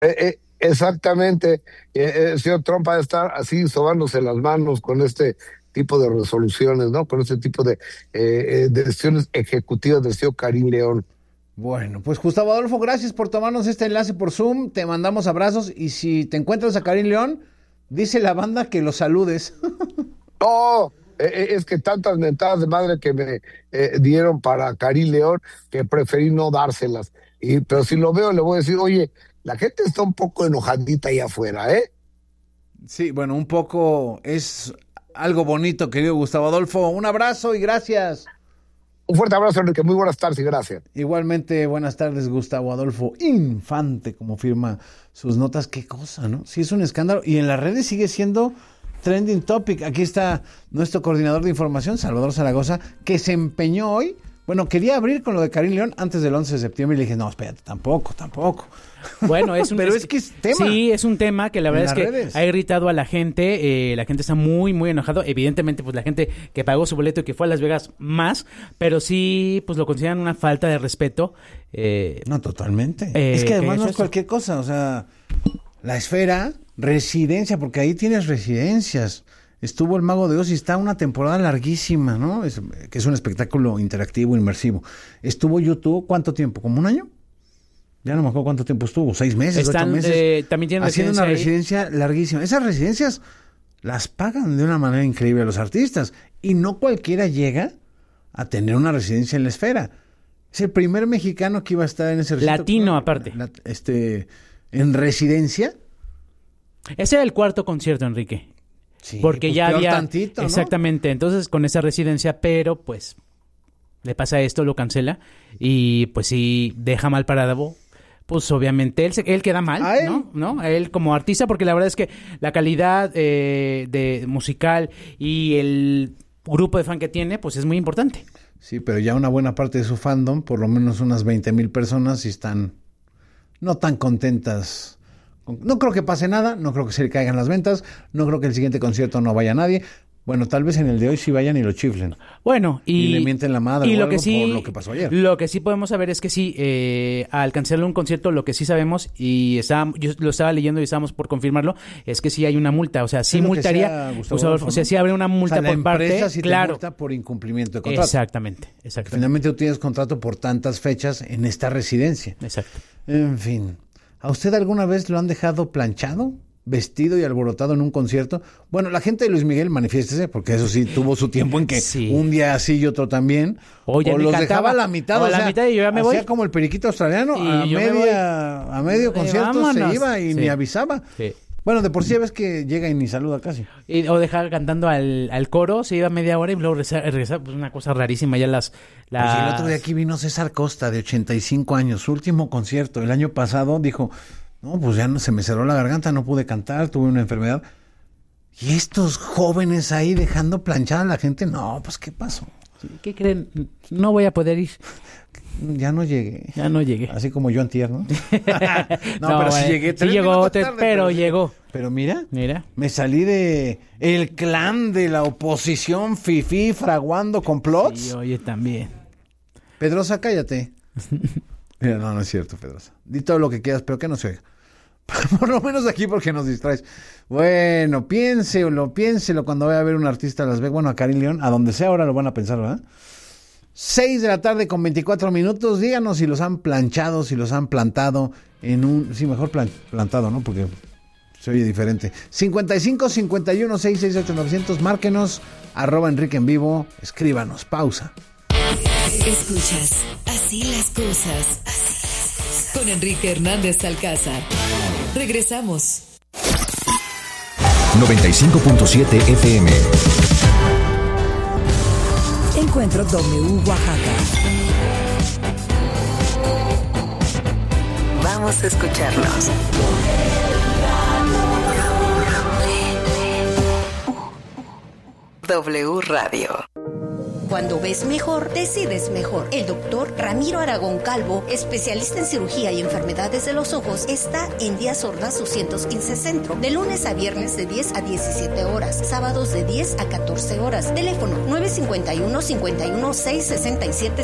Exactamente. El señor Trump va a estar así sobándose las manos con este tipo de resoluciones, ¿no? Con este tipo de decisiones ejecutivas del señor Karim León. Bueno, pues Gustavo Adolfo, gracias por tomarnos este enlace por Zoom. Te mandamos abrazos y si te encuentras a Karim León, dice la banda que lo saludes. No, es que tantas mentadas de madre que me dieron para Karim León que preferí no dárselas. Pero si lo veo, le voy a decir, oye, la gente está un poco enojadita ahí afuera, ¿eh? Sí, bueno, un poco es algo bonito, querido Gustavo Adolfo. Un abrazo y gracias. Un fuerte abrazo, Enrique. Muy buenas tardes y gracias. Igualmente, buenas tardes, Gustavo Adolfo Infante, como firma sus notas. Qué cosa, ¿no? Sí, es un escándalo. Y en las redes sigue siendo trending topic. Aquí está nuestro coordinador de información, Salvador Zaragoza, que se empeñó hoy. Bueno, quería abrir con lo de Karim León antes del 11 de septiembre y le dije, no, espérate, tampoco. Bueno, es un pero es que es tema. Sí, es un tema que la verdad es que redes ha irritado a la gente. La gente está muy, muy enojado. Evidentemente, pues la gente que pagó su boleto y que fue a Las Vegas más, pero sí, pues lo consideran una falta de respeto. No, totalmente. Es que además no es cualquier cosa. O sea, la esfera, residencia, porque ahí tienes residencias. Estuvo el Mago de Oz y está una temporada larguísima, ¿no? Que es un espectáculo interactivo, inmersivo. Estuvo YouTube, ¿cuánto tiempo? ¿Como un año? Ya no me acuerdo cuánto tiempo estuvo, 6 meses, 8 meses. También tienen haciendo una residencia larguísima. Esas residencias las pagan de una manera increíble a los artistas. Y no cualquiera llega a tener una residencia en la esfera. Es el primer mexicano que iba a estar en ese recinto. Latino, aparte. En residencia. Ese era el cuarto concierto, Enrique. Sí, porque pues ya había tantito, ¿no? Exactamente, entonces con esa residencia, pero pues le pasa esto, lo cancela y pues sí deja mal parado, pues obviamente él queda mal, ¿no? A él como artista, porque la verdad es que la calidad de musical y el grupo de fan que tiene, pues es muy importante. Sí, pero ya una buena parte de su fandom, por lo menos unas 20,000 personas, y están no tan contentas. No creo que pase nada, no creo que se le caigan las ventas, no creo que el siguiente concierto no vaya nadie. Bueno, tal vez en el de hoy sí vayan y lo chiflen. Bueno, y le mienten la madre y o lo algo que sí, por lo que pasó ayer. Lo que sí podemos saber es que sí, al cancelar un concierto, lo que sí sabemos, y yo lo estaba leyendo y estábamos por confirmarlo, es que sí hay una multa. O sea, sí multaría, o sea, sí habrá una multa, o sea, por parte, sí claro. Te multa por incumplimiento de contrato. Exactamente. Finalmente tú tienes contrato por tantas fechas en esta residencia. Exacto. En fin, ¿a usted alguna vez lo han dejado planchado, vestido y alborotado en un concierto? Bueno, la gente de Luis Miguel, manifiéstese, porque eso sí tuvo su tiempo en que un día sí y otro también. Oye, o los dejaba a la mitad, o la mitad y yo ya me voy. Hacía como el periquito australiano, a medio concierto vámonos. Se iba y ni avisaba. Sí. Bueno, de por sí ves que llega y ni saluda casi. O dejar cantando al coro, se iba media hora y luego regresar, pues una cosa rarísima ya las... Pues el otro día aquí vino César Costa, de 85 años, su último concierto, el año pasado, dijo, no, pues ya no, se me cerró la garganta, no pude cantar, tuve una enfermedad. Y estos jóvenes ahí dejando planchada a la gente, no, pues ¿qué pasó? ¿Qué creen? No voy a poder ir. Ya no llegué. Así como yo antier, ¿no? Pero sí llegué. Sí llegó, pero llegó. Pero mira, me salí de el clan de la oposición fifí fraguando complots. Sí, oye, también. Pedrosa, cállate. Mira, no es cierto, Pedrosa. Di todo lo que quieras, pero que no se oiga. Por lo menos aquí porque nos distraes. Bueno, piénselo cuando vaya a ver un artista a Las Vegas. Bueno, a Karim León, a donde sea ahora lo van a pensar, ¿verdad? 6 de la tarde con 24 minutos. Díganos si los han planchado, si los han plantado en un... Sí, mejor plantado, ¿no? Porque se oye diferente. 55 51 668 900. Márquenos. @Enrique en vivo. Escríbanos. Pausa. Escuchas Así las cosas. Con Enrique Hernández Alcázar. Regresamos. 95.7 FM. Encuentro W Oaxaca. Vamos a escucharlos. W Radio. Cuando ves mejor, decides mejor. El doctor Ramiro Aragón Calvo, especialista en cirugía y enfermedades de los ojos, está en Díaz Ordaz 215 Centro, de lunes a viernes de 10 a 17 horas, sábados de 10 a 14 horas. Teléfono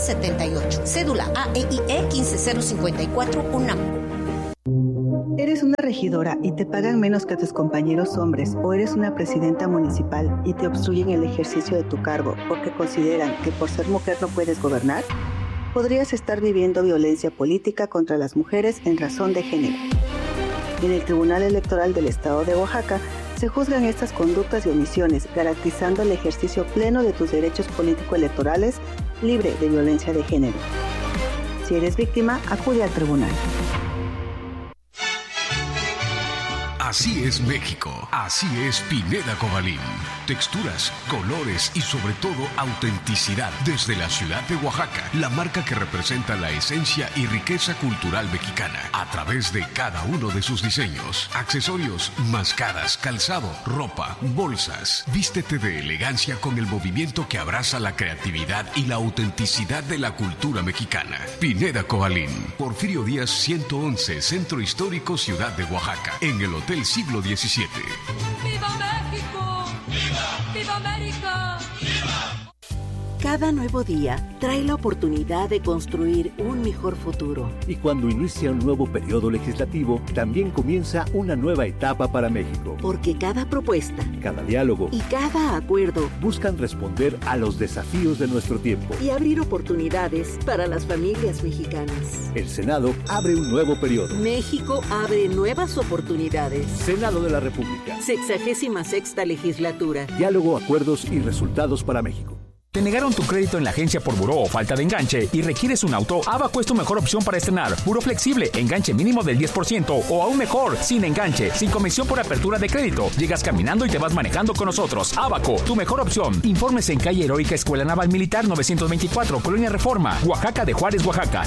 951-51-667-78. Cédula AEIE 15054 UNAM. ¿Eres una regidora y te pagan menos que tus compañeros hombres, o eres una presidenta municipal y te obstruyen el ejercicio de tu cargo porque consideran que por ser mujer no puedes gobernar, podrías estar viviendo violencia política contra las mujeres en razón de género. En el Tribunal Electoral del Estado de Oaxaca se juzgan estas conductas y omisiones, garantizando el ejercicio pleno de tus derechos político-electorales libre de violencia de género. Si eres víctima, acude al tribunal. Así es México, así es Pineda Cobalín. Texturas, colores y sobre todo autenticidad desde la ciudad de Oaxaca, la marca que representa la esencia y riqueza cultural mexicana a través de cada uno de sus diseños, accesorios, mascadas, calzado, ropa, bolsas. Vístete de elegancia con el movimiento que abraza la creatividad y la autenticidad de la cultura mexicana. Pineda Cobalín, Porfirio Díaz 111, Centro Histórico, Ciudad de Oaxaca, en el Hotel Siglo XVII. ¡Viva México! ¡Viva! ¡Viva América! ¡Viva! Cada nuevo día trae la oportunidad de construir un mejor futuro. Y cuando inicia un nuevo periodo legislativo, también comienza una nueva etapa para México. Porque cada propuesta, cada diálogo y cada acuerdo buscan responder a los desafíos de nuestro tiempo y abrir oportunidades para las familias mexicanas. El Senado abre un nuevo periodo. México abre nuevas oportunidades. Senado de la República. 66ª legislatura. Diálogo, acuerdos y resultados para México. ¿Te negaron tu crédito en la agencia por buró o falta de enganche y requieres un auto? Abaco es tu mejor opción para estrenar. Buró flexible, enganche mínimo del 10% o aún mejor, sin enganche, sin comisión por apertura de crédito. Llegas caminando y te vas manejando con nosotros. Abaco, tu mejor opción. Informes en calle Heroica Escuela Naval Militar 924, Colonia Reforma, Oaxaca de Juárez, Oaxaca,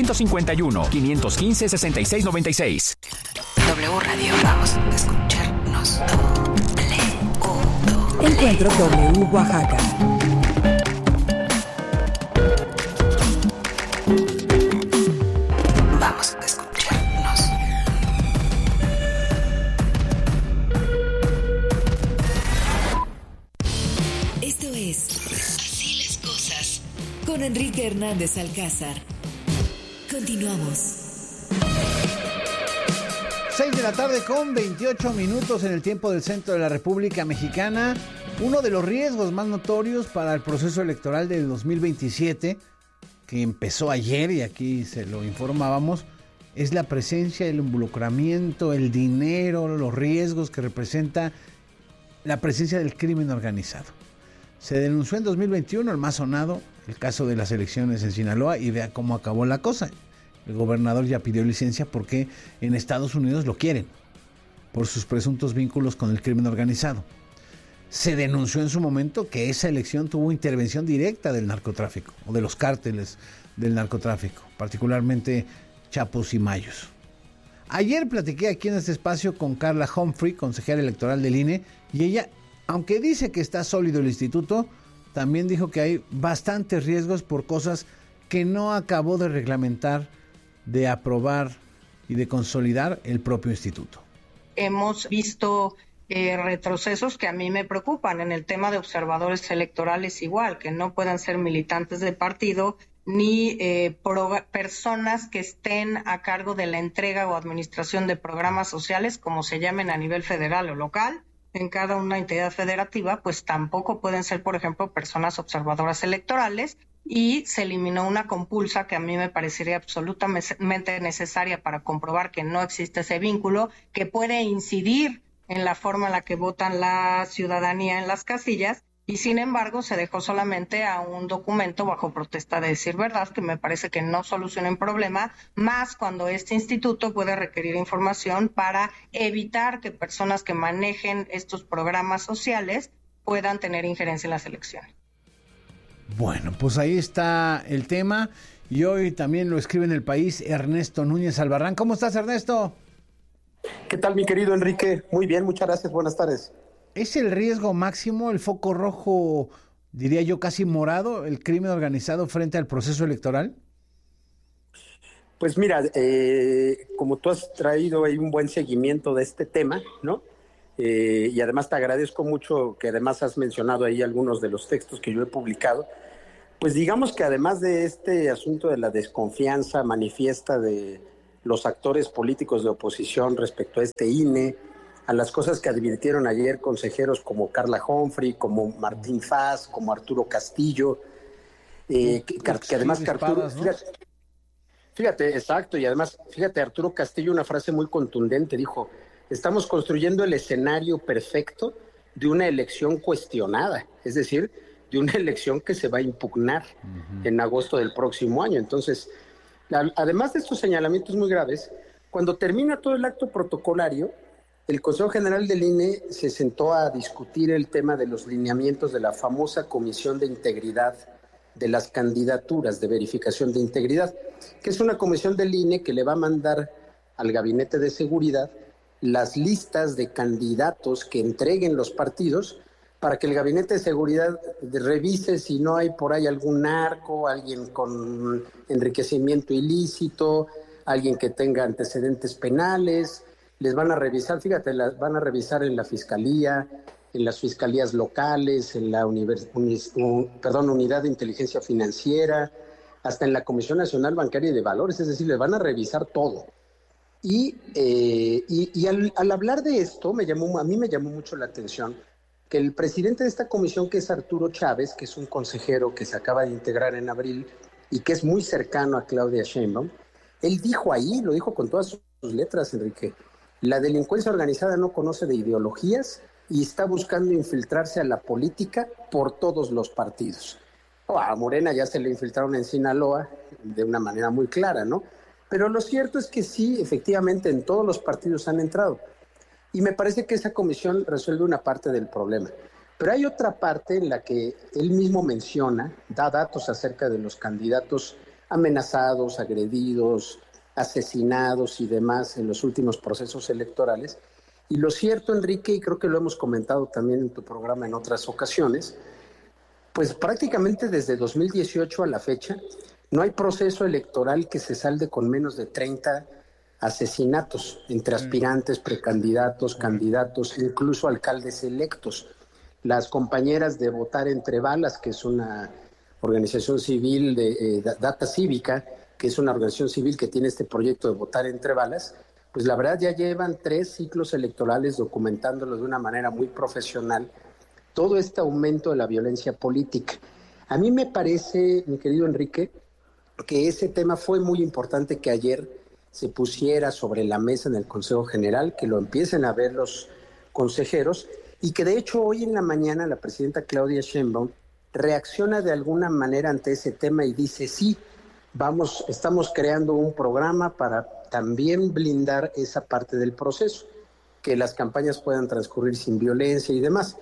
951-515-6696. W Radio, vamos a escucharnos. Encuentro W Oaxaca. Vamos a escucharnos. Esto es Así las cosas con Enrique Hernández Alcázar. Continuamos. 6 de la tarde con 28 minutos en el tiempo del centro de la República Mexicana. Uno de los riesgos más notorios para el proceso electoral del 2027, que empezó ayer y aquí se lo informábamos, es la presencia, el involucramiento, el dinero, los riesgos que representa la presencia del crimen organizado. Se denunció en 2021, el más sonado, el caso de las elecciones en Sinaloa, y vea cómo acabó la cosa. El gobernador ya pidió licencia porque en Estados Unidos lo quieren por sus presuntos vínculos con el crimen organizado. Se denunció en su momento que esa elección tuvo intervención directa del narcotráfico o de los cárteles del narcotráfico, particularmente Chapos y Mayos. Ayer platiqué aquí en este espacio con Carla Humphrey, consejera electoral del INE, y ella, aunque dice que está sólido el instituto, también dijo que hay bastantes riesgos por cosas que no acabó de reglamentar, de aprobar y de consolidar el propio instituto. Hemos visto retrocesos que a mí me preocupan en el tema de observadores electorales, igual, que no puedan ser militantes de partido ni personas que estén a cargo de la entrega o administración de programas sociales, como se llamen a nivel federal o local. En cada una entidad federativa, pues tampoco pueden ser, por ejemplo, personas observadoras electorales, y se eliminó una compulsa que a mí me parecería absolutamente necesaria para comprobar que no existe ese vínculo, que puede incidir en la forma en la que votan la ciudadanía en las casillas, y sin embargo se dejó solamente a un documento bajo protesta de decir verdad, que me parece que no soluciona el problema, más cuando este instituto puede requerir información para evitar que personas que manejen estos programas sociales puedan tener injerencia en las elecciones. Bueno, pues ahí está el tema, y hoy también lo escribe en El País Ernesto Núñez Albarrán. ¿Cómo estás, Ernesto? ¿Qué tal, mi querido Enrique? Muy bien, muchas gracias, buenas tardes. ¿Es el riesgo máximo, el foco rojo, diría yo casi morado, el crimen organizado frente al proceso electoral? Pues mira, como tú has traído ahí un buen seguimiento de este tema, ¿no? Y además te agradezco mucho que además has mencionado ahí algunos de los textos que yo he publicado. Pues digamos que además de este asunto de la desconfianza manifiesta de los actores políticos de oposición respecto a este INE, a las cosas que advirtieron ayer consejeros como Carla Humphrey, como Martín Faz, como Arturo Castillo, que además Arturo, ¿no? Fíjate, exacto, y además, fíjate, Arturo Castillo, una frase muy contundente, dijo: estamos construyendo el escenario perfecto de una elección cuestionada, es decir, de una elección que se va a impugnar en agosto del próximo año. Entonces, además de estos señalamientos muy graves, cuando termina todo el acto protocolario, el Consejo General del INE se sentó a discutir el tema de los lineamientos de la famosa Comisión de Integridad de las Candidaturas, de verificación de integridad, que es una comisión del INE que le va a mandar al Gabinete de Seguridad las listas de candidatos que entreguen los partidos para que el Gabinete de Seguridad revise si no hay por ahí algún narco, alguien con enriquecimiento ilícito, alguien que tenga antecedentes penales. Les van a revisar, fíjate, van a revisar en la Fiscalía, en las fiscalías locales, en la Unidad de Inteligencia Financiera, hasta en la Comisión Nacional Bancaria y de Valores, es decir, les van a revisar todo. Y al hablar de esto, a mí me llamó mucho la atención que el presidente de esta comisión, que es Arturo Chávez, que es un consejero que se acaba de integrar en abril y que es muy cercano a Claudia Sheinbaum, él dijo ahí, lo dijo con todas sus letras, Enrique: la delincuencia organizada no conoce de ideologías y está buscando infiltrarse a la política por todos los partidos. A Morena ya se le infiltraron en Sinaloa de una manera muy clara, ¿no? Pero lo cierto es que sí, efectivamente, en todos los partidos han entrado. Y me parece que esa comisión resuelve una parte del problema. Pero hay otra parte en la que él mismo menciona, da datos acerca de los candidatos amenazados, agredidos, asesinados y demás en los últimos procesos electorales. Y lo cierto, Enrique, y creo que lo hemos comentado también en tu programa en otras ocasiones, pues prácticamente desde 2018 a la fecha no hay proceso electoral que se salde con menos de 30 asesinatos entre aspirantes, precandidatos, candidatos, incluso alcaldes electos. Las compañeras de Votar Entre Balas, que es una organización civil de Data Cívica, que es una organización civil que tiene este proyecto de Votar Entre Balas, pues la verdad ya llevan 3 ciclos electorales documentándolo de una manera muy profesional, todo este aumento de la violencia política. A mí me parece, mi querido Enrique, que ese tema fue muy importante que ayer se pusiera sobre la mesa en el Consejo General, que lo empiecen a ver los consejeros, y que de hecho hoy en la mañana la presidenta Claudia Sheinbaum reacciona de alguna manera ante ese tema y dice: sí, estamos creando un programa para también blindar esa parte del proceso, que las campañas puedan transcurrir sin violencia y demás.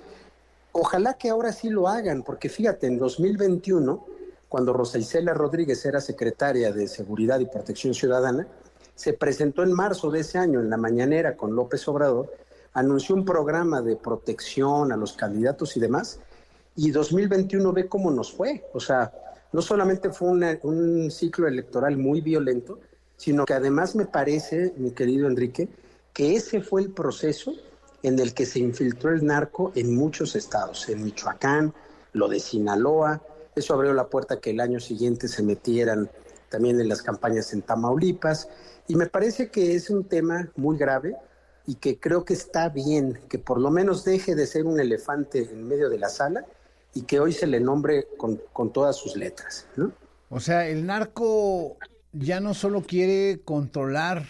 Ojalá que ahora sí lo hagan, porque fíjate, en 2021, cuando Rosa Isela Rodríguez era secretaria de Seguridad y Protección Ciudadana, se presentó en marzo de ese año en la mañanera con López Obrador, anunció un programa de protección a los candidatos y demás, y 2021 ve cómo nos fue. O sea, no solamente fue un ciclo electoral muy violento, sino que además me parece, mi querido Enrique, que ese fue el proceso en el que se infiltró el narco en muchos estados, en Michoacán, lo de Sinaloa. Eso abrió la puerta que el año siguiente se metieran también en las campañas en Tamaulipas, y me parece que es un tema muy grave y que creo que está bien que por lo menos deje de ser un elefante en medio de la sala y que hoy se le nombre con todas sus letras, ¿no? O sea, el narco ya no solo quiere controlar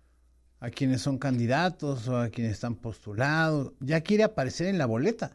a quienes son candidatos o a quienes están postulados, ya quiere aparecer en la boleta.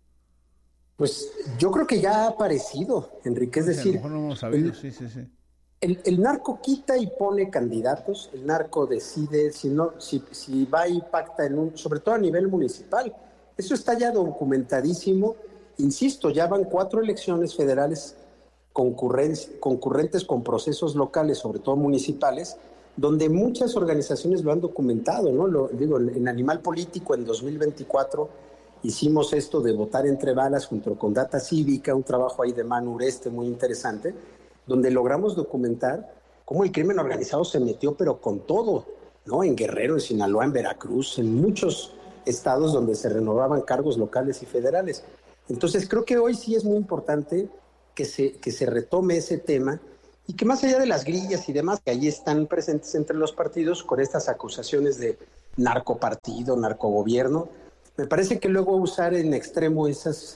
Pues yo creo que ya ha aparecido, Enrique, es decir, a lo mejor no hemos sabido, sí. El narco quita y pone candidatos, el narco decide si va y pacta sobre todo a nivel municipal. Eso está ya documentadísimo. Insisto, ya van 4 elecciones federales concurrentes con procesos locales, sobre todo municipales, donde muchas organizaciones lo han documentado, ¿no? En Animal Político en 2024 hicimos esto de Votar Entre Balas junto con Data Cívica, un trabajo ahí de Manu Ureste muy interesante, donde logramos documentar cómo el crimen organizado se metió, pero con todo, ¿no? En Guerrero, en Sinaloa, en Veracruz, en muchos estados donde se renovaban cargos locales y federales. Entonces creo que hoy sí es muy importante que se retome ese tema y que más allá de las grillas y demás que allí están presentes entre los partidos con estas acusaciones de narcopartido, narcogobierno, me parece que luego usar en extremo esas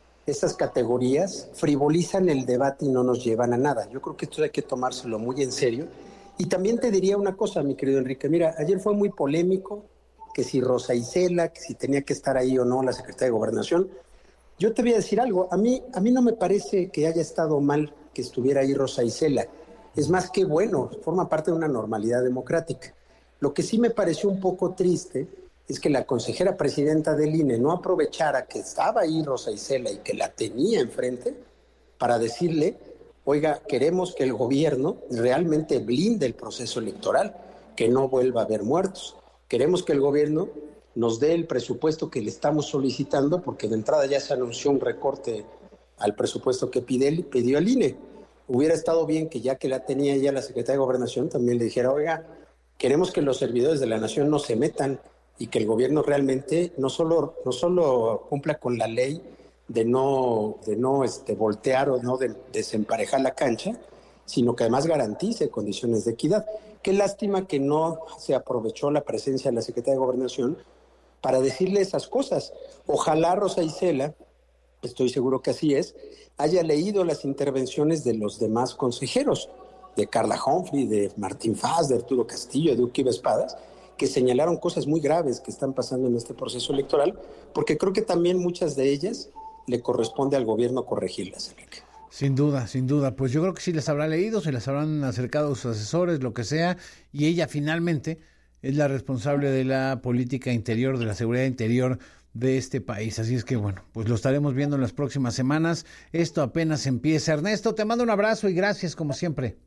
categorías frivolizan el debate y no nos llevan a nada. Yo creo que esto hay que tomárselo muy en serio. Y también te diría una cosa, mi querido Enrique. Mira, ayer fue muy polémico que si Rosa Isela, que si tenía que estar ahí o no la secretaria de Gobernación. Yo te voy a decir algo. A mí no me parece que haya estado mal que estuviera ahí Rosa Isela. Es más que bueno, forma parte de una normalidad democrática. Lo que sí me pareció un poco triste es que la consejera presidenta del INE no aprovechara que estaba ahí Rosa Isela y que la tenía enfrente para decirle, oiga, queremos que el gobierno realmente blinde el proceso electoral, que no vuelva a haber muertos. Queremos que el gobierno nos dé el presupuesto que le estamos solicitando, porque de entrada ya se anunció un recorte al presupuesto que pidió el INE. Hubiera estado bien que ya que la tenía ya la secretaria de Gobernación también le dijera, oiga, queremos que los servidores de la nación no se metan y que el gobierno realmente no solo cumpla con la ley de no voltear o no de desemparejar la cancha, sino que además garantice condiciones de equidad. Qué lástima que no se aprovechó la presencia de la secretaria de Gobernación para decirle esas cosas. Ojalá Rosa Isela, estoy seguro que así es, haya leído las intervenciones de los demás consejeros, de Carla Humphrey, de Martín Faz, de Arturo Castillo, de Uquiba Espadas, que señalaron cosas muy graves que están pasando en este proceso electoral, porque creo que también muchas de ellas le corresponde al gobierno corregirlas, Enrique. Sin duda, sin duda. Pues yo creo que sí las habrá leído, se las habrán acercado a sus asesores, lo que sea, y ella finalmente es la responsable de la política interior, de la seguridad interior de este país. Así es que bueno, pues lo estaremos viendo en las próximas semanas. Esto apenas empieza. Ernesto, te mando un abrazo y gracias como siempre.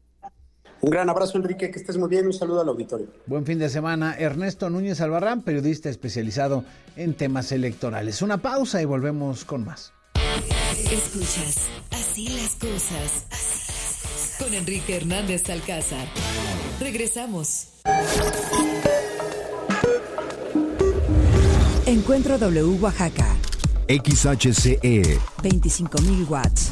Un gran abrazo, Enrique, que estés muy bien. Un saludo al auditorio. Buen fin de semana. Ernesto Núñez Albarrán, periodista especializado en temas electorales. Una pausa y volvemos con más. Escuchas Así las cosas con Enrique Hernández Alcázar. Regresamos. Encuentro W Oaxaca. XHCE 25,000 watts.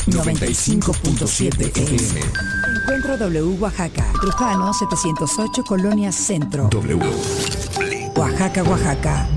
95.7 FM. Encuentro W Oaxaca. Trujano 708, Colonia Centro. W. Oaxaca, Oaxaca.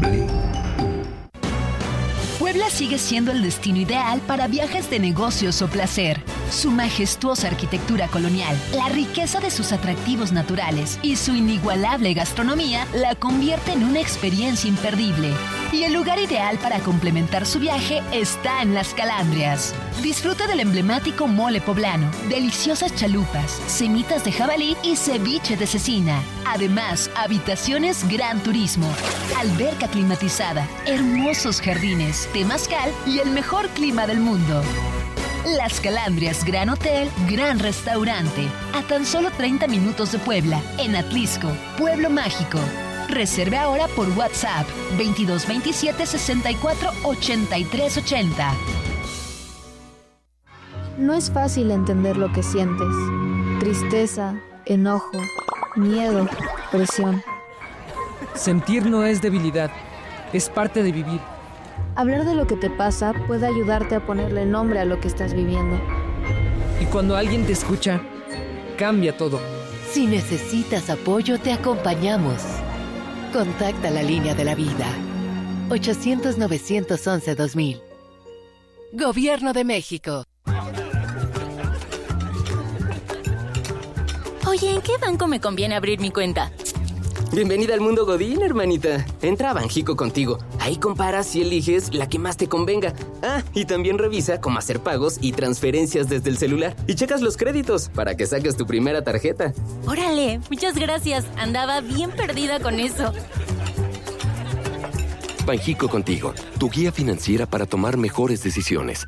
Puebla sigue siendo el destino ideal para viajes de negocios o placer. Su majestuosa arquitectura colonial, la riqueza de sus atractivos naturales y su inigualable gastronomía la convierte en una experiencia imperdible. Y el lugar ideal para complementar su viaje está en Las Calandrias. Disfruta del emblemático mole poblano, deliciosas chalupas, semitas de jabalí y ceviche de cecina. Además, habitaciones Gran Turismo, alberca climatizada, hermosos jardines, temazcal y el mejor clima del mundo. Las Calandrias Gran Hotel, Gran Restaurante, a tan solo 30 minutos de Puebla, en Atlisco, Pueblo Mágico. Reserve ahora por WhatsApp 2227 64 83 80. No es fácil entender lo que sientes. Tristeza, enojo, miedo, presión. Sentir no es debilidad, es parte de vivir. Hablar de lo que te pasa puede ayudarte a ponerle nombre a lo que estás viviendo. Y cuando alguien te escucha, cambia todo. Si necesitas apoyo, te acompañamos. Contacta la línea de la vida. 800-911-2000. Gobierno de México. Oye, ¿en qué banco me conviene abrir mi cuenta? Bienvenida al mundo Godín, hermanita. Entra a Banjico Contigo. Ahí comparas y eliges la que más te convenga. Ah, y también revisa cómo hacer pagos y transferencias desde el celular. Y checas los créditos para que saques tu primera tarjeta. Órale, muchas gracias. Andaba bien perdida con eso. Banjico Contigo, tu guía financiera para tomar mejores decisiones.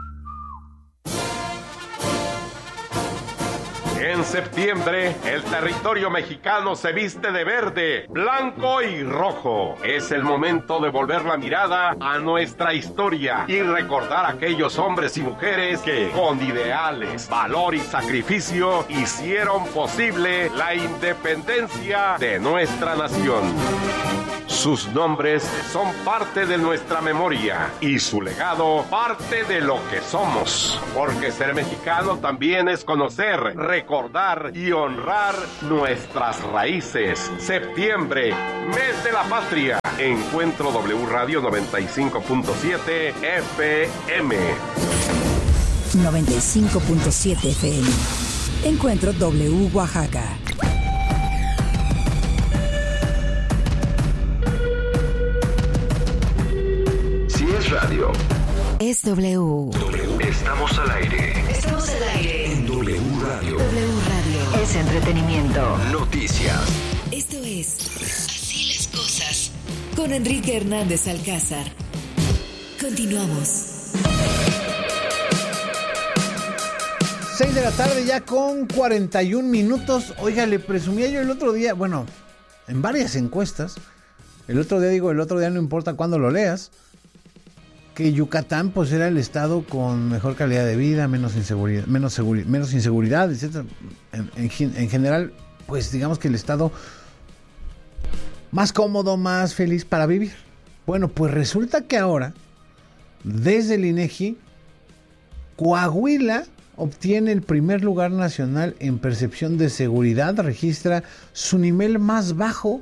En septiembre, el territorio mexicano se viste de verde, blanco y rojo. Es el momento de volver la mirada a nuestra historia y recordar a aquellos hombres y mujeres que, con ideales, valor y sacrificio, hicieron posible la independencia de nuestra nación. Sus nombres son parte de nuestra memoria y su legado parte de lo que somos. Porque ser mexicano también es conocer, recordar y honrar nuestras raíces. Septiembre, mes de la patria. Encuentro W Radio 95.7 FM. 95.7 FM. Encuentro W Oaxaca. Si es radio, es W. Estamos al aire. Estamos al aire. En W Radio. W Radio. Es entretenimiento. Noticias. Esto es Así las cosas. Con Enrique Hernández Alcázar. Continuamos. 6 de la tarde ya con 41 minutos. Oiga, le presumía yo el otro día, bueno, en varias encuestas, el otro día no importa cuándo lo leas, que Yucatán pues era el estado con mejor calidad de vida, menos inseguridad, etc. En general, pues digamos que el estado más cómodo, más feliz para vivir. Bueno, pues resulta que ahora, desde el INEGI, Coahuila obtiene el primer lugar nacional en percepción de seguridad, registra su nivel más bajo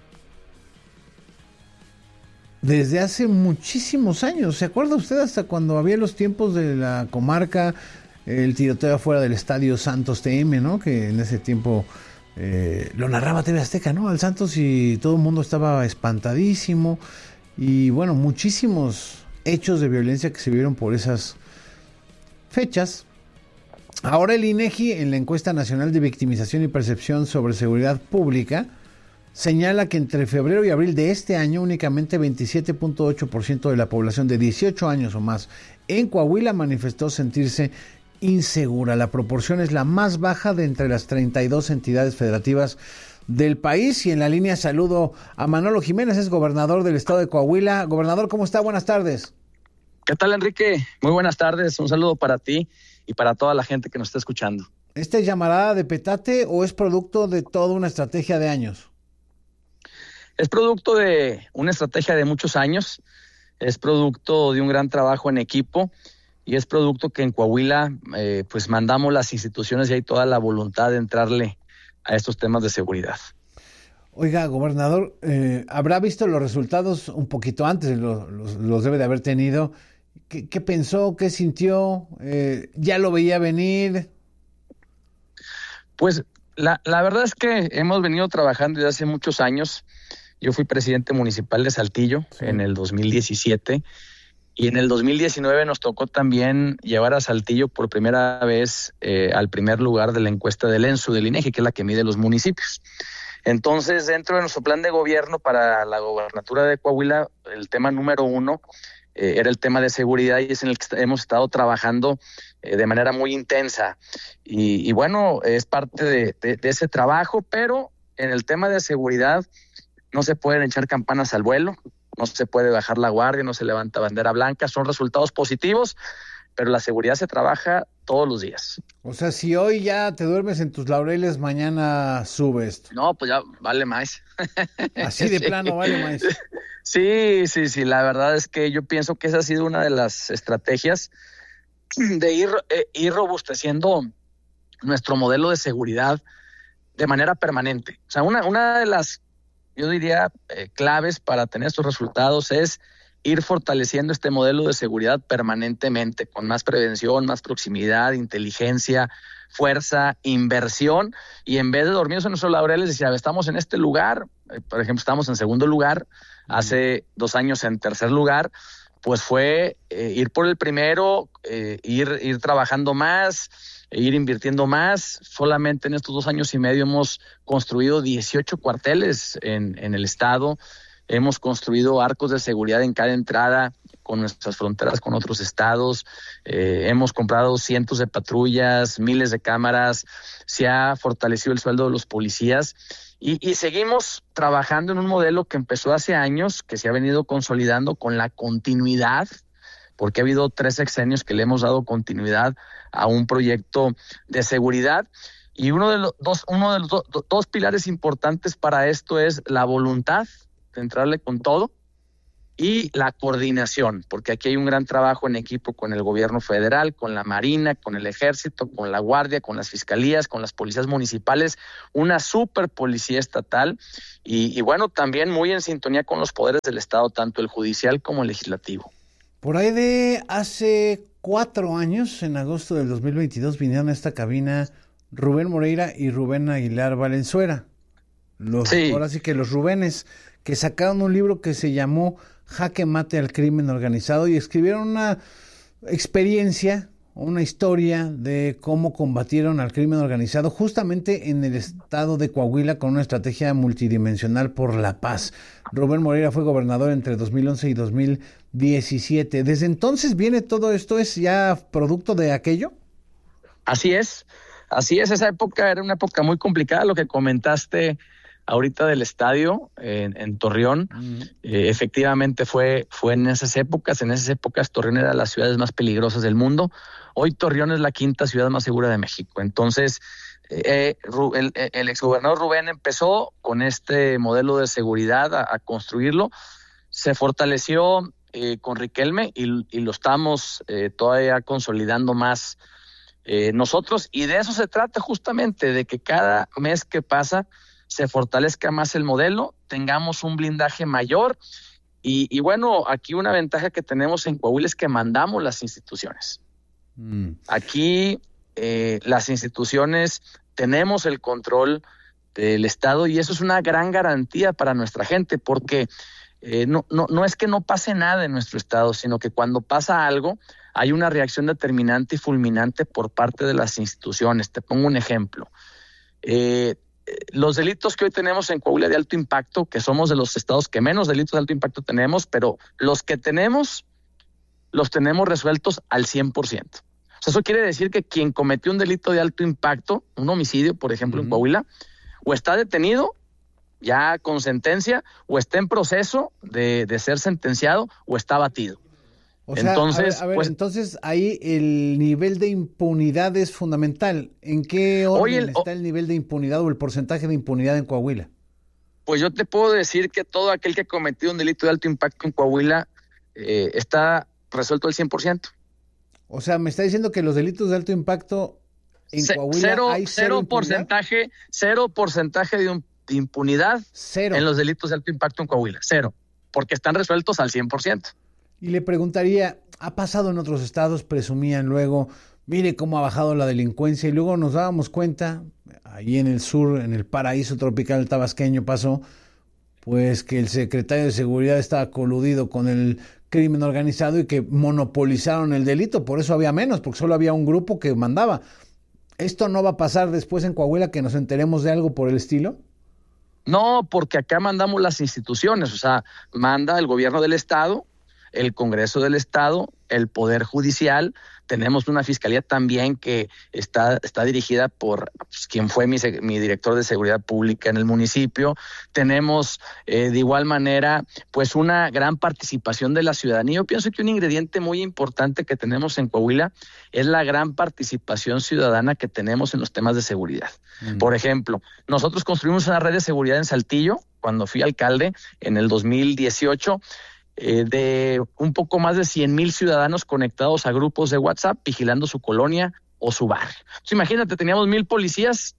desde hace muchísimos años. ¿Se acuerda usted hasta cuando había los tiempos de la comarca, el tiroteo afuera del estadio Santos TM, ¿no? Que en ese tiempo lo narraba TV Azteca, ¿no? Al Santos, y todo el mundo estaba espantadísimo. Y bueno, muchísimos hechos de violencia que se vieron por esas fechas. Ahora el INEGI, en la encuesta nacional de victimización y percepción sobre seguridad pública, señala que entre febrero y abril de este año únicamente 27.8% de la población de 18 años o más en Coahuila manifestó sentirse insegura. La proporción es la más baja de entre las 32 entidades federativas del país. Y en la línea saludo a Manolo Jiménez, es gobernador del estado de Coahuila. Gobernador, ¿cómo está? Buenas tardes. ¿Qué tal, Enrique? Muy buenas tardes. Un saludo para ti y para toda la gente que nos está escuchando. ¿Esta es llamarada de petate o es producto de toda una estrategia de años? Es producto de una estrategia de muchos años, es producto de un gran trabajo en equipo y es producto que en Coahuila pues mandamos las instituciones y hay toda la voluntad de entrarle a estos temas de seguridad. Oiga, gobernador, habrá visto los resultados un poquito antes, los debe de haber tenido. ¿Qué pensó? ¿Qué sintió? ¿Ya lo veía venir? Pues la verdad es que hemos venido trabajando desde hace muchos años. Yo fui presidente municipal de Saltillo en el 2017 y en el 2019 nos tocó también llevar a Saltillo por primera vez al primer lugar de la encuesta del ENSU del INEGI, que es la que mide los municipios. Entonces, dentro de nuestro plan de gobierno para la gobernatura de Coahuila, el tema número 1 era el tema de seguridad y es en el que hemos estado trabajando de manera muy intensa. Y bueno, es parte de ese trabajo, pero en el tema de seguridad no se pueden echar campanas al vuelo, no se puede bajar la guardia, no se levanta bandera blanca, son resultados positivos, pero la seguridad se trabaja todos los días. O sea, si hoy ya te duermes en tus laureles, mañana sube esto. No, pues ya vale más. Así de plano vale más. Sí, la verdad es que yo pienso que esa ha sido una de las estrategias de ir robusteciendo nuestro modelo de seguridad de manera permanente. O sea, una de las, yo diría, claves para tener estos resultados es ir fortaleciendo este modelo de seguridad permanentemente, con más prevención, más proximidad, inteligencia, fuerza, inversión, y en vez de dormirnos en nuestros laureles, decir, estamos en este lugar, por ejemplo, estamos en segundo lugar, hace 2 años en tercer lugar, pues fue ir por el primero, ir trabajando más, ir invirtiendo más. Solamente en estos 2 años y medio hemos construido 18 cuarteles en el estado, hemos construido arcos de seguridad en cada entrada con nuestras fronteras con otros estados, hemos comprado cientos de patrullas, miles de cámaras, se ha fortalecido el sueldo de los policías y seguimos trabajando en un modelo que empezó hace años, que se ha venido consolidando con la continuidad, porque ha habido 3 sexenios que le hemos dado continuidad a un proyecto de seguridad. Y uno de los dos pilares importantes para esto es la voluntad de entrarle con todo, y la coordinación, porque aquí hay un gran trabajo en equipo con el gobierno federal, con la Marina, con el Ejército, con la Guardia, con las fiscalías, con las policías municipales, una super policía estatal y bueno, también muy en sintonía con los poderes del Estado, tanto el judicial como el legislativo. Por ahí de hace 4 años, en agosto del 2022, vinieron a esta cabina Rubén Moreira y Rubén Aguilar Valenzuela. Ahora sí que los Rubénes, que sacaron un libro que se llamó Jaque Mate al Crimen Organizado y escribieron una experiencia, una historia de cómo combatieron al crimen organizado justamente en el estado de Coahuila con una estrategia multidimensional por la paz. Rubén Moreira fue gobernador entre 2011 y 2017. ¿Desde entonces viene todo esto? ¿Es ya producto de aquello? Así es, esa época era una época muy complicada, lo que comentaste ahorita del estadio en Torreón. Efectivamente fue en esas épocas Torreón era de las ciudades más peligrosas del mundo. Hoy Torreón es la 5ª ciudad más segura de México. Entonces el exgobernador Rubén empezó con este modelo de seguridad a construirlo, se fortaleció con Riquelme y lo estamos todavía consolidando más nosotros, y de eso se trata justamente, de que cada mes que pasa se fortalezca más el modelo, tengamos un blindaje mayor y bueno, aquí una ventaja que tenemos en Coahuila es que mandamos las instituciones. Aquí las instituciones tenemos el control del Estado y eso es una gran garantía para nuestra gente, porque no es que no pase nada en nuestro Estado, sino que cuando pasa algo hay una reacción determinante y fulminante por parte de las instituciones. Te pongo un ejemplo. Los delitos que hoy tenemos en Coahuila de alto impacto, que somos de los estados que menos delitos de alto impacto tenemos, pero los que tenemos, los tenemos resueltos al 100%. O sea, eso quiere decir que quien cometió un delito de alto impacto, un homicidio, por ejemplo, en Coahuila, o está detenido ya con sentencia, o está en proceso de ser sentenciado, o está abatido. O sea, entonces, entonces ahí el nivel de impunidad es fundamental. ¿En qué orden está el nivel de impunidad o el porcentaje de impunidad en Coahuila? Pues yo te puedo decir que todo aquel que ha cometido un delito de alto impacto en Coahuila está resuelto al 100%. O sea, me está diciendo que los delitos de alto impacto en Coahuila hay cero porcentaje de impunidad en los delitos de alto impacto en Coahuila. 0, porque están resueltos al 100%. Y le preguntaría, ¿ha pasado en otros estados? Presumían luego, mire cómo ha bajado la delincuencia, y luego nos dábamos cuenta, ahí en el sur, en el paraíso tropical tabasqueño pasó, pues que el secretario de Seguridad estaba coludido con el crimen organizado y que monopolizaron el delito, por eso había menos, porque solo había un grupo que mandaba. ¿Esto no va a pasar después en Coahuila, que nos enteremos de algo por el estilo? No, porque acá mandamos las instituciones, o sea, manda el gobierno del estado, el Congreso del Estado, el Poder Judicial. Tenemos una fiscalía también que está dirigida por quien fue mi director de Seguridad Pública en el municipio. Tenemos de igual manera pues una gran participación de la ciudadanía. Yo pienso que un ingrediente muy importante que tenemos en Coahuila es la gran participación ciudadana que tenemos en los temas de seguridad. Por ejemplo, nosotros construimos una red de seguridad en Saltillo cuando fui alcalde en el 2018, de un poco más de 100,000 ciudadanos conectados a grupos de WhatsApp vigilando su colonia o su barrio. Entonces, imagínate, teníamos 1,000 policías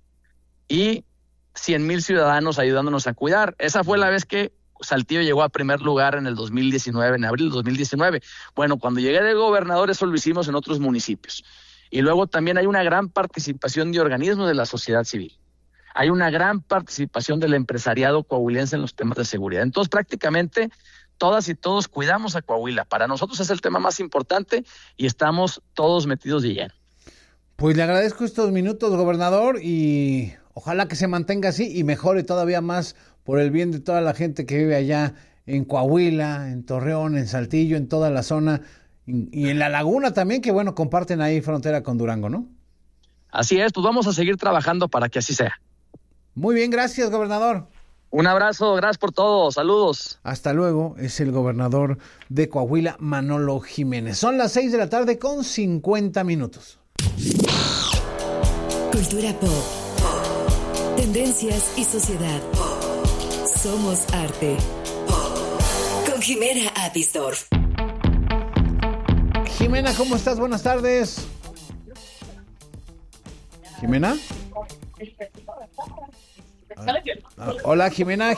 y 100,000 ciudadanos ayudándonos a cuidar. Esa fue la vez que Saltillo llegó a primer lugar en el 2019, en abril del 2019. Bueno, cuando llegué de gobernador eso lo hicimos en otros municipios. Y luego también hay una gran participación de organismos de la sociedad civil. Hay una gran participación del empresariado coahuilense en los temas de seguridad. Entonces, prácticamente todas y todos cuidamos a Coahuila. Para nosotros es el tema más importante y estamos todos metidos de lleno. Pues le agradezco estos minutos, gobernador, y ojalá que se mantenga así y mejore todavía más por el bien de toda la gente que vive allá en Coahuila, en Torreón, en Saltillo, en toda la zona y en La Laguna también, que bueno, comparten ahí frontera con Durango, ¿no? Así es, pues vamos a seguir trabajando para que así sea. Muy bien, gracias, gobernador. Un abrazo, gracias por todo, saludos. Hasta luego, es el gobernador de Coahuila, Manolo Jiménez. Son las 6:50 p.m. Cultura pop, tendencias y sociedad. Somos arte. con Jimena Apisdorf. Jimena, ¿cómo estás? Buenas tardes. ¿Jimena? Hola, Jimena.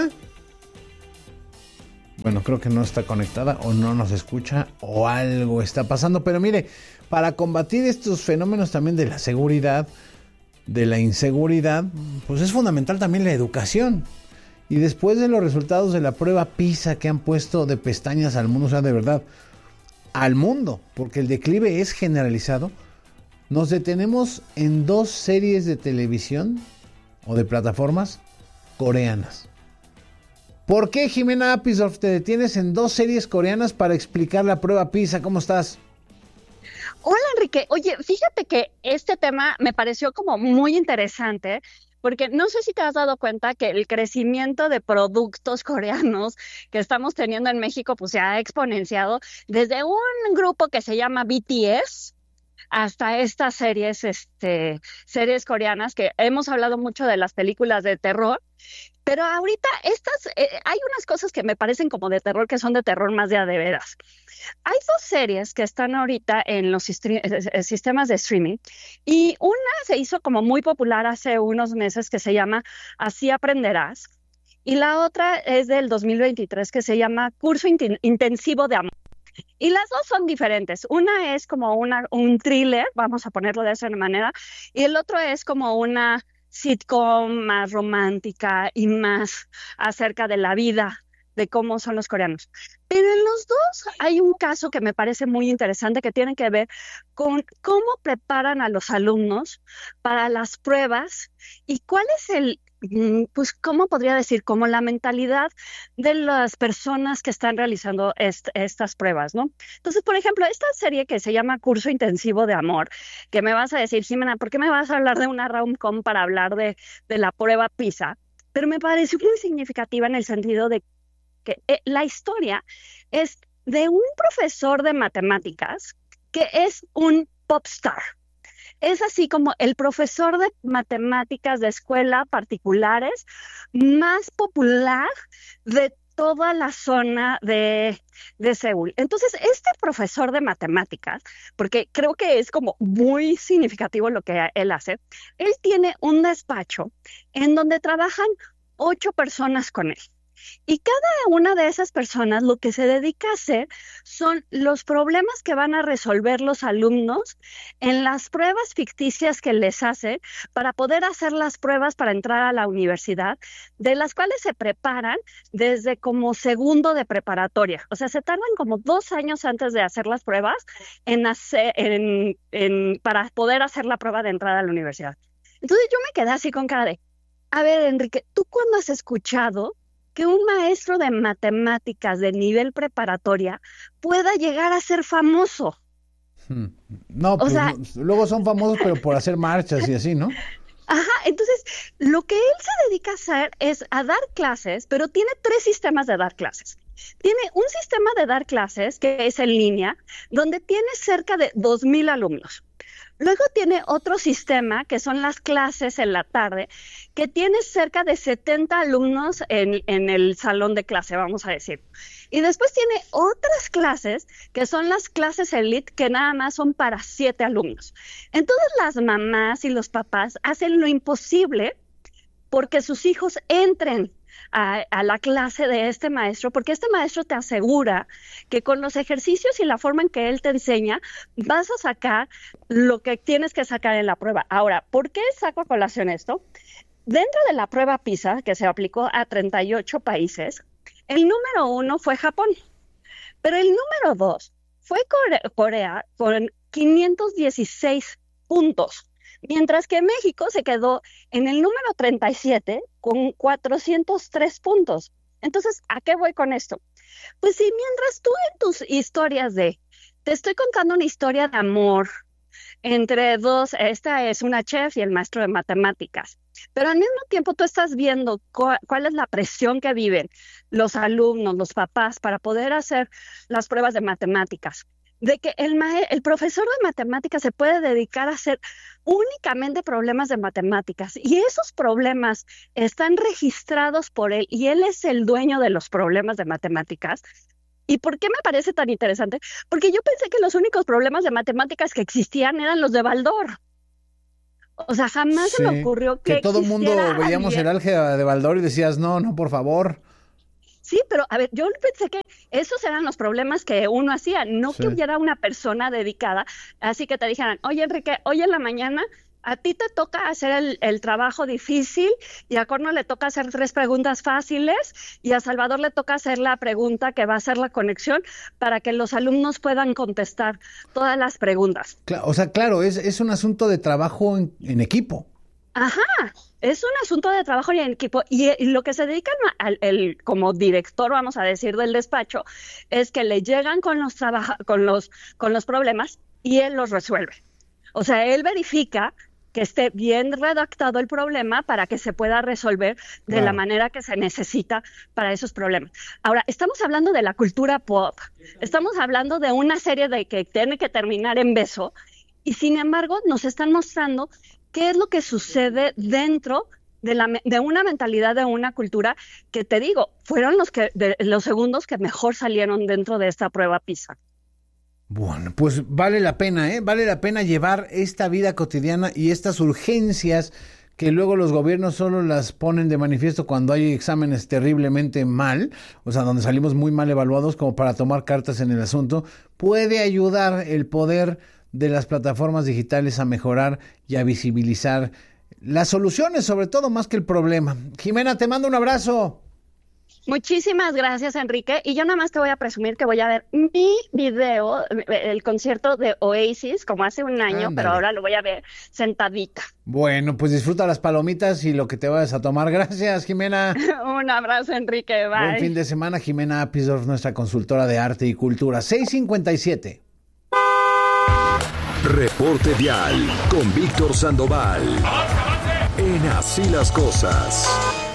Bueno, creo que no está conectada o no nos escucha o algo está pasando. Pero mire, para combatir estos fenómenos también de la seguridad, de la inseguridad, pues es fundamental también la educación. Y después de los resultados de la prueba PISA que han puesto de pestañas al mundo, o sea, de verdad, al mundo, porque el declive es generalizado, nos detenemos en 2 series de televisión o de plataformas coreanas. ¿Por qué, Jimena Apisdorf, te detienes en 2 series coreanas para explicar la prueba PISA? ¿Cómo estás? Hola, Enrique. Oye, fíjate que este tema me pareció como muy interesante, porque no sé si te has dado cuenta que el crecimiento de productos coreanos que estamos teniendo en México pues se ha exponenciado desde un grupo que se llama BTS hasta estas series coreanas, que hemos hablado mucho de las películas de terror, pero ahorita hay unas cosas que me parecen como de terror, que son de terror más de a de veras. Hay 2 series que están ahorita en los sistemas de streaming, y una se hizo como muy popular hace unos meses, que se llama Así Aprenderás, y la otra es del 2023, que se llama Curso Intensivo de Amor. Y las 2 son diferentes. Una es como un thriller, vamos a ponerlo de esa manera, y el otro es como una sitcom más romántica y más acerca de la vida, de cómo son los coreanos. Pero en los 2 hay un caso que me parece muy interesante, que tiene que ver con cómo preparan a los alumnos para las pruebas y cuál es ¿cómo podría decir? Como la mentalidad de las personas que están realizando estas pruebas, ¿no? Entonces, por ejemplo, esta serie que se llama Curso Intensivo de Amor, que me vas a decir, Jimena, ¿por qué me vas a hablar de una rom-com para hablar de la prueba PISA? Pero me pareció muy significativa en el sentido de que la historia es de un profesor de matemáticas que es un pop star. Es así como el profesor de matemáticas de escuela particulares más popular de toda la zona de Seúl. Entonces, este profesor de matemáticas, porque creo que es como muy significativo lo que él hace, él tiene un despacho en donde trabajan 8 personas con él. Y cada una de esas personas lo que se dedica a hacer son los problemas que van a resolver los alumnos en las pruebas ficticias que les hacen para poder hacer las pruebas para entrar a la universidad, de las cuales se preparan desde como segundo de preparatoria. O sea, se tardan como 2 años antes de hacer las pruebas para poder hacer la prueba de entrada a la universidad. Entonces yo me quedé así con cara de, a ver, Enrique, ¿tú cuándo has escuchado que un maestro de matemáticas de nivel preparatoria pueda llegar a ser famoso? No, pues luego son famosos, pero por hacer marchas y así, ¿no? Ajá, entonces lo que él se dedica a hacer es a dar clases, pero tiene 3 sistemas de dar clases. Tiene un sistema de dar clases que es en línea, donde tiene cerca de 2,000 alumnos. Luego tiene otro sistema, que son las clases en la tarde, que tiene cerca de 70 alumnos en el salón de clase, vamos a decir. Y después tiene otras clases, que son las clases elite, que nada más son para 7 alumnos. Entonces las mamás y los papás hacen lo imposible porque sus hijos entren a la clase de este maestro, porque este maestro te asegura que con los ejercicios y la forma en que él te enseña, vas a sacar lo que tienes que sacar en la prueba. Ahora, ¿por qué saco a colación esto? Dentro de la prueba PISA, que se aplicó a 38 países, el número 1 fue Japón, pero el número 2 fue Corea con 516 puntos. Mientras que México se quedó en el número 37 con 403 puntos. Entonces, ¿a qué voy con esto? Pues si mientras tú en tus historias te estoy contando una historia de amor entre 2, esta es una chef y el maestro de matemáticas, pero al mismo tiempo tú estás viendo cuál es la presión que viven los alumnos, los papás, para poder hacer las pruebas de matemáticas, de que el profesor de matemáticas se puede dedicar a hacer únicamente problemas de matemáticas y esos problemas están registrados por él y él es el dueño de los problemas de matemáticas. ¿Y por qué me parece tan interesante? Porque yo pensé que los únicos problemas de matemáticas que existían eran los de Baldor. O sea, jamás se me ocurrió que todo el mundo veíamos el álgebra de Baldor y decías, no, por favor. Sí, pero a ver, yo pensé que esos eran los problemas que uno hacía, no que hubiera una persona dedicada, así que te dijeran, oye Enrique, hoy en la mañana a ti te toca hacer el trabajo difícil y a Corno le toca hacer 3 preguntas fáciles y a Salvador le toca hacer la pregunta que va a ser la conexión para que los alumnos puedan contestar todas las preguntas. O sea, claro, es un asunto de trabajo en equipo. Ajá, es un asunto de trabajo en equipo y lo que se dedican como director, vamos a decir, del despacho, es que le llegan con los problemas y él los resuelve. O sea, él verifica que esté bien redactado el problema para que se pueda resolver de la manera que se necesita para esos problemas. Ahora, estamos hablando de la cultura pop, estamos hablando de una serie de que tiene que terminar en beso y sin embargo nos están mostrando qué es lo que sucede dentro de una mentalidad, de una cultura que, te digo, fueron los segundos que mejor salieron dentro de esta prueba PISA. Bueno, pues vale la pena, vale la pena llevar esta vida cotidiana y estas urgencias que luego los gobiernos solo las ponen de manifiesto cuando hay exámenes terriblemente mal, o sea, donde salimos muy mal evaluados como para tomar cartas en el asunto. Puede ayudar el poder de las plataformas digitales a mejorar y a visibilizar las soluciones, sobre todo, más que el problema. Jimena, te mando un abrazo. Muchísimas gracias, Enrique. Y yo nada más te voy a presumir que voy a ver mi video, el concierto de Oasis, como hace un año, pero ahora lo voy a ver sentadita. Bueno, pues disfruta las palomitas y lo que te vayas a tomar. Gracias, Jimena. Un abrazo, Enrique. Bye. Buen fin de semana, Jimena Apisdorf, nuestra consultora de arte y cultura. 6:57. Reporte Vial con Víctor Sandoval. En Así las Cosas.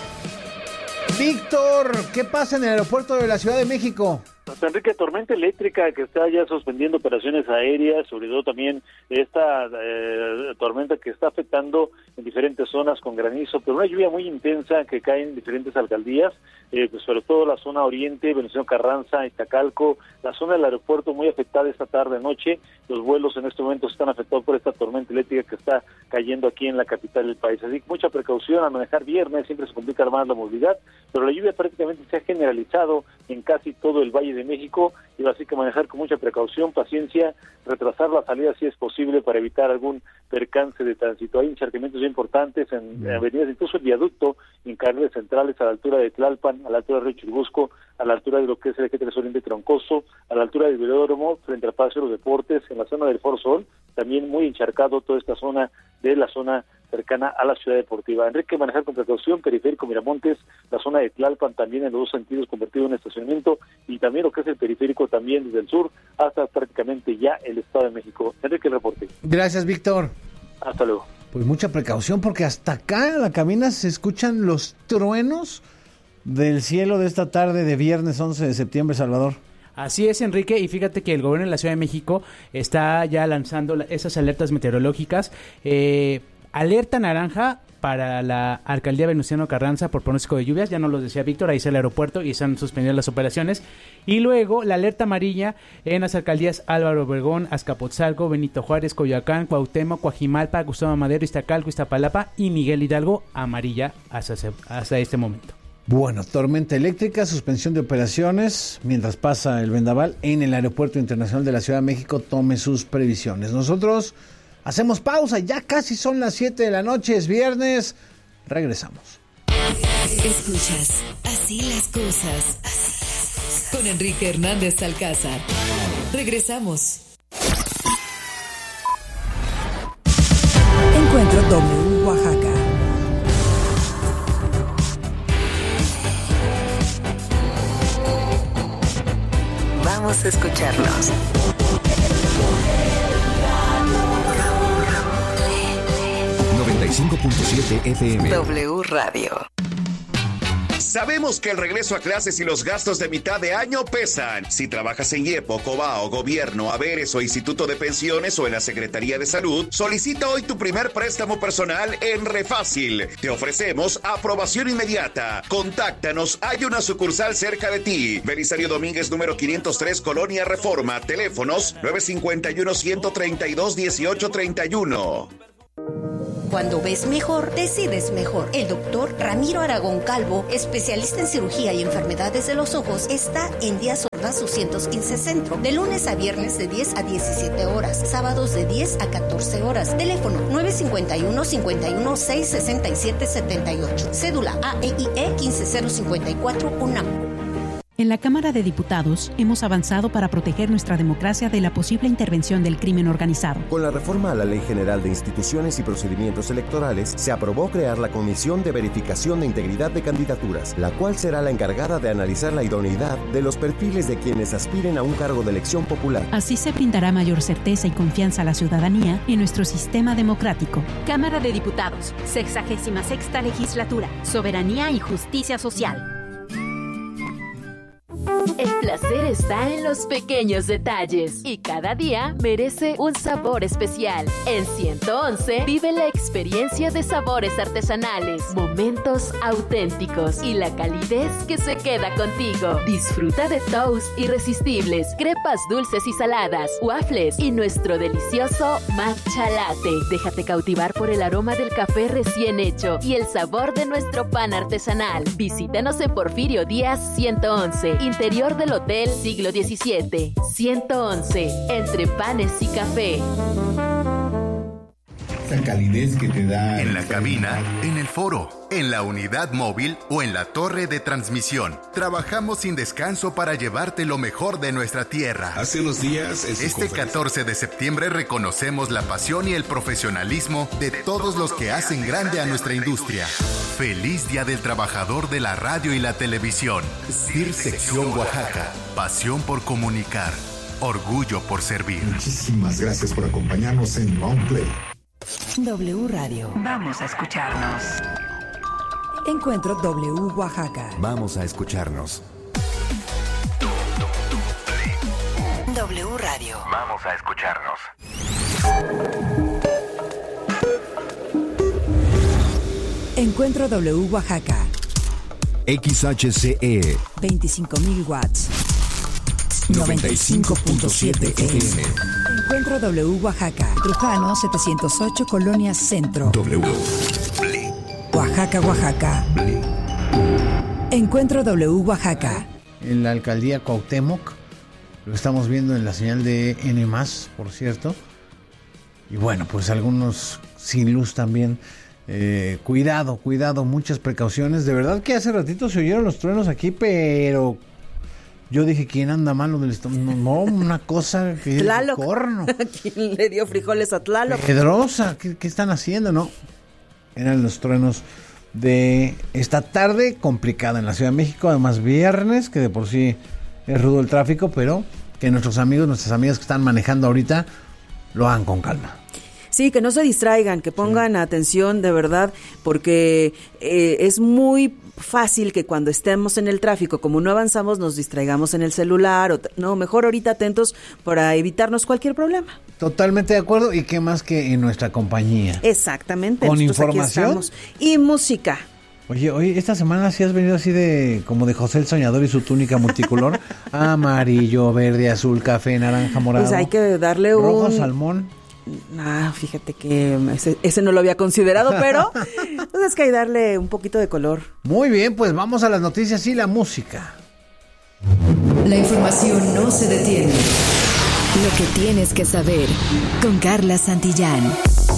Víctor, ¿qué pasa en el aeropuerto de la Ciudad de México? Enrique, tormenta eléctrica que está ya suspendiendo operaciones aéreas, sobre todo también esta tormenta que está afectando en diferentes zonas con granizo, pero una lluvia muy intensa que cae en diferentes alcaldías, pues sobre todo la zona oriente, Venustiano Carranza, Iztacalco, la zona del aeropuerto muy afectada esta tarde-noche. Los vuelos en este momento están afectados por esta tormenta eléctrica que está cayendo aquí en la capital del país. Así que mucha precaución al manejar viernes, siempre se complica más la movilidad, pero la lluvia prácticamente se ha generalizado en casi todo el Valle de México y así que manejar con mucha precaución, paciencia, retrasar la salida si es posible para evitar algún percance de tránsito. Hay encharcamientos importantes en avenidas, incluso el viaducto en carriles centrales a la altura de Tlalpan, a la altura de Río Churubusco, a la altura de lo que es el eje 3 Oriente Troncoso, a la altura del Velódromo, frente al Palacio de los Deportes, en la zona del Foro Sol, también muy encharcado toda esta zona de la zona cercana a la ciudad deportiva. Enrique, manejar con precaución, periférico Miramontes, la zona de Tlalpan también en los dos sentidos convertido en estacionamiento y también lo que es el periférico también desde el sur hasta prácticamente ya el Estado de México. Enrique, el reporte. Gracias, Víctor. Hasta luego. Pues mucha precaución porque hasta acá en la cabina se escuchan los truenos del cielo de esta tarde de viernes 11 de septiembre, Salvador. Así es, Enrique, y fíjate que el gobierno de la Ciudad de México está ya lanzando esas alertas meteorológicas. Alerta naranja para la alcaldía Venustiano Carranza por pronóstico de lluvias, ya nos lo decía Víctor, ahí está el aeropuerto y están suspendidas las operaciones. Y luego la alerta amarilla en las alcaldías Álvaro Obregón, Azcapotzalco, Benito Juárez, Coyoacán, Cuauhtémoc, Coajimalpa, Gustavo Amadero, Iztacalco, Iztapalapa y Miguel Hidalgo, amarilla hasta este momento. Bueno, tormenta eléctrica, suspensión de operaciones, mientras pasa el vendaval en el Aeropuerto Internacional de la Ciudad de México, tome sus previsiones. Nosotros hacemos pausa, ya casi son las 7 de la noche, es viernes, regresamos. Escuchas Así las Cosas con Enrique Hernández Alcázar. Regresamos. Encuentro W Oaxaca. Vamos a escucharnos. .7 FM. W Radio. Sabemos que el regreso a clases y los gastos de mitad de año pesan. Si trabajas en IEPO, COBAO, Gobierno, Haberes o Instituto de Pensiones o en la Secretaría de Salud, solicita hoy tu primer préstamo personal en Refácil. Te ofrecemos aprobación inmediata. Contáctanos, hay una sucursal cerca de ti. Belisario Domínguez, número 503, Colonia Reforma. Teléfonos 951-132-1831. Cuando ves mejor, decides mejor. El doctor Ramiro Aragón Calvo, especialista en cirugía y enfermedades de los ojos, está en Díaz Ordaz 215 Centro, de lunes a viernes de 10 a 17 horas, sábados de 10 a 14 horas. Teléfono 951-516-6778. Cédula AEIE 15054 UNAM. En la Cámara de Diputados hemos avanzado para proteger nuestra democracia de la posible intervención del crimen organizado. Con la reforma a la Ley General de Instituciones y Procedimientos Electorales, se aprobó crear la Comisión de Verificación de Integridad de Candidaturas, la cual será la encargada de analizar la idoneidad de los perfiles de quienes aspiren a un cargo de elección popular. Así se brindará mayor certeza y confianza a la ciudadanía en nuestro sistema democrático. Cámara de Diputados, 66ª Legislatura, Soberanía y Justicia Social. El placer está en los pequeños detalles y cada día merece un sabor especial. En 111 vive la experiencia de sabores artesanales, momentos auténticos y la calidez que se queda contigo. Disfruta de toast irresistibles, crepas dulces y saladas, waffles y nuestro delicioso matcha latte. Déjate cautivar por el aroma del café recién hecho y el sabor de nuestro pan artesanal. Visítanos en Porfirio Díaz 111, interior del Hotel Siglo XVII. 111, entre panes y café. Esa calidez que te da... En la cabina, en el foro, en la unidad móvil o en la torre de transmisión. Trabajamos sin descanso para llevarte lo mejor de nuestra tierra. Hace unos días... Este 14 de septiembre reconocemos la pasión y el profesionalismo de todos los que hacen grande a nuestra industria. Feliz Día del Trabajador de la Radio y la Televisión. CIR Sección Oaxaca. Pasión por comunicar. Orgullo por servir. Muchísimas gracias por acompañarnos en Long Play. W Radio. Vamos a escucharnos. Encuentro W Oaxaca. Vamos a escucharnos. W Radio. Vamos a escucharnos. Encuentro W Oaxaca. XHCE 25.000 watts. 95.7 FM. Encuentro W Oaxaca. Trujano 708 Colonia Centro. W. Oaxaca, Oaxaca. Encuentro W Oaxaca. En la alcaldía Cuauhtémoc. Lo estamos viendo en la señal de N+, por cierto. Y bueno, pues algunos sin luz también. Cuidado, muchas precauciones. De verdad que hace ratito se oyeron los truenos aquí, pero yo dije, ¿quién anda malo del estómago? No, una cosa que Tlaloc. es corno. ¿Quién le dio frijoles a Tlaloc? Pedrosa, ¿qué están haciendo? No, eran los truenos de esta tarde complicada en la Ciudad de México, además viernes, que de por sí es rudo el tráfico, pero que nuestros amigos, nuestras amigas que están manejando ahorita lo hagan con calma. Sí, que no se distraigan, que pongan atención de verdad, porque es muy fácil que cuando estemos en el tráfico, como no avanzamos, nos distraigamos en el celular, no, mejor ahorita atentos para evitarnos cualquier problema. Totalmente de acuerdo, y qué más que en nuestra compañía. Exactamente. Con nosotros información y música. Oye, esta semana sí has venido así como de José el Soñador y su túnica multicolor, amarillo, verde, azul, café, naranja, morado. Pues hay que darle rojo, salmón. Fíjate que ese no lo había considerado, pero pues es que hay que darle un poquito de color. Muy bien, pues vamos a las noticias y la música. La información no se detiene. Lo que tienes que saber con Carla Santillán.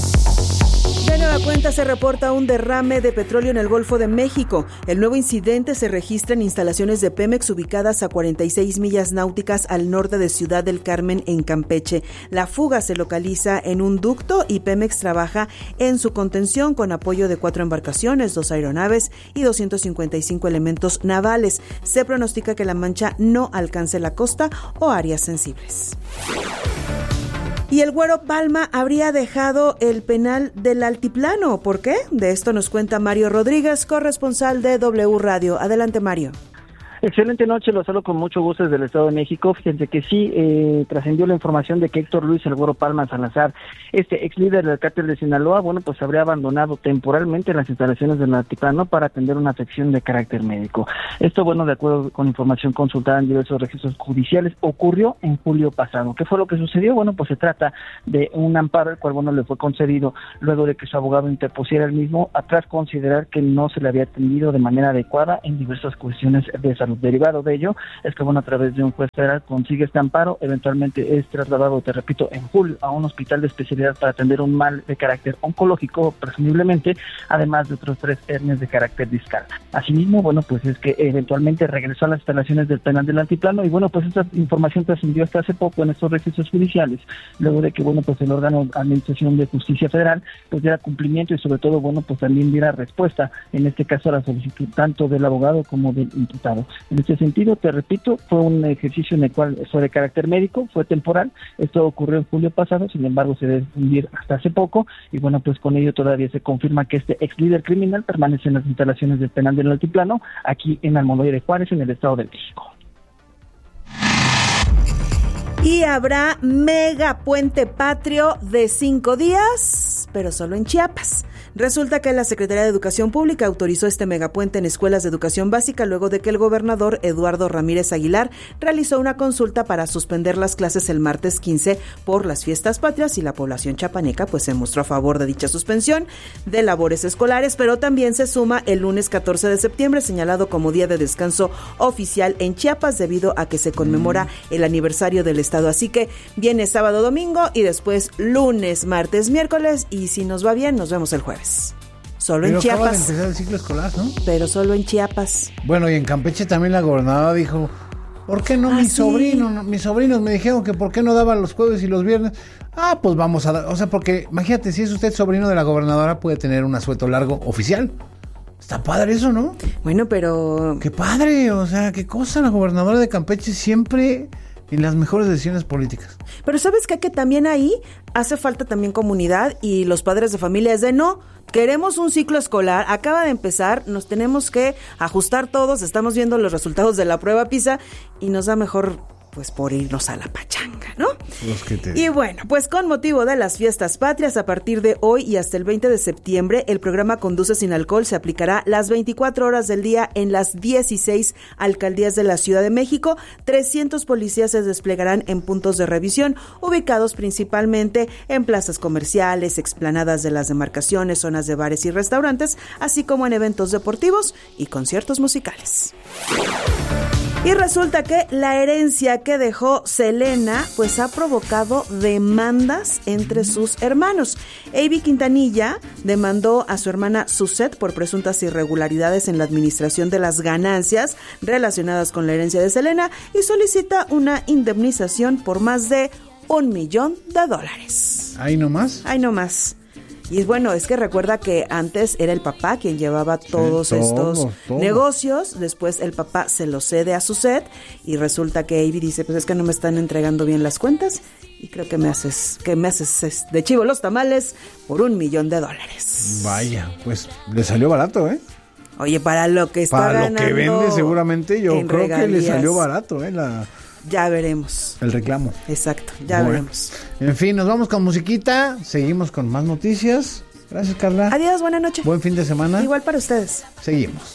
De nueva cuenta se reporta un derrame de petróleo en el Golfo de México. El nuevo incidente se registra en instalaciones de Pemex ubicadas a 46 millas náuticas al norte de Ciudad del Carmen, en Campeche. La fuga se localiza en un ducto y Pemex trabaja en su contención con apoyo de 4 embarcaciones, 2 aeronaves y 255 elementos navales. Se pronostica que la mancha no alcance la costa o áreas sensibles. Y el Güero Palma habría dejado el penal del Altiplano. ¿Por qué? De esto nos cuenta Mario Rodríguez, corresponsal de W Radio. Adelante, Mario. Excelente noche, los saludo con mucho gusto desde el Estado de México. Fíjense que sí, trascendió la información de que Héctor Luis El Güero Palma Salazar, ex líder del cártel de Sinaloa, pues habría abandonado temporalmente las instalaciones del Altiplano para atender una afección de carácter médico. Esto, de acuerdo con información consultada en diversos registros judiciales, ocurrió en julio pasado. ¿Qué fue lo que sucedió? Pues se trata de un amparo, el cual, le fue concedido luego de que su abogado interpusiera el mismo, tras considerar que no se le había atendido de manera adecuada en diversas cuestiones de salud. Derivado de ello es que a través de un juez federal consigue este amparo, eventualmente es trasladado, te repito, en julio a un hospital de especialidad para atender un mal de carácter oncológico, presumiblemente, además de otros 3 hernias de carácter discal. Asimismo, pues es que eventualmente regresó a las instalaciones del penal del Altiplano y pues esta información trascendió hasta hace poco en estos registros judiciales, luego de que pues el órgano de Administración de Justicia Federal diera cumplimiento y sobre todo pues también diera respuesta, en este caso a la solicitud tanto del abogado como del imputado. En este sentido, te repito, fue un ejercicio en el cual fue de carácter médico, fue temporal. Esto ocurrió en julio pasado, sin embargo se debe difundir hasta hace poco y pues con ello todavía se confirma que este ex líder criminal permanece en las instalaciones del penal del Altiplano, aquí en Almoloya de Juárez, en el Estado de México. Y habrá mega puente patrio de 5 días, pero solo en Chiapas. Resulta que la Secretaría de Educación Pública autorizó este megapuente en escuelas de educación básica luego de que el gobernador Eduardo Ramírez Aguilar realizó una consulta para suspender las clases el martes 15 por las fiestas patrias y la población chiapaneca se mostró a favor de dicha suspensión de labores escolares, pero también se suma el lunes 14 de septiembre señalado como día de descanso oficial en Chiapas debido a que se conmemora el aniversario del estado. Así que viene sábado, domingo y después lunes, martes, miércoles y si nos va bien nos vemos el jueves. Solo pero en Chiapas. Acaba de empezar el ciclo escolar, ¿no? Pero solo en Chiapas. Bueno, y en Campeche también la gobernadora dijo, ¿por qué no mis sobrinos me dijeron que por qué no daban los jueves y los viernes? Pues vamos a dar, porque imagínate, si es usted sobrino de la gobernadora puede tener un asueto largo oficial. Está padre eso, ¿no? Bueno, pero... Qué padre, qué cosa, la gobernadora de Campeche siempre en las mejores decisiones políticas. Pero ¿sabes qué? Que también ahí hace falta también comunidad y los padres de familia es de no, queremos un ciclo escolar, acaba de empezar, nos tenemos que ajustar todos, estamos viendo los resultados de la prueba PISA y nos da mejor por irnos a la pachanga, ¿no? Y bueno, con motivo de las fiestas patrias, a partir de hoy y hasta el 20 de septiembre, el programa Conduce Sin Alcohol se aplicará las 24 horas del día en las 16 alcaldías de la Ciudad de México. 300 policías se desplegarán en puntos de revisión, ubicados principalmente en plazas comerciales, explanadas de las demarcaciones, zonas de bares y restaurantes, así como en eventos deportivos y conciertos musicales. Y resulta que la herencia que dejó Selena ha provocado demandas entre sus hermanos. Avi Quintanilla demandó a su hermana Suzette por presuntas irregularidades en la administración de las ganancias relacionadas con la herencia de Selena y solicita una indemnización por más de $1 millón. ¿Ahí nomás? Ahí nomás. Y bueno, es que recuerda que antes era el papá quien llevaba todos estos negocios, después el papá se lo cede a Suzette y resulta que Avi dice, es que no me están entregando bien las cuentas y creo que me haces de chivo los tamales por $1 millón. Vaya, le salió barato, ¿eh? Oye, para lo que está ganando. Para lo que vende seguramente yo creo que le salió barato, Ya veremos. El reclamo. Exacto, veremos. En fin, nos vamos con musiquita. Seguimos con más noticias. Gracias, Carla. Adiós, buena noche. Buen fin de semana. Igual para ustedes. Seguimos.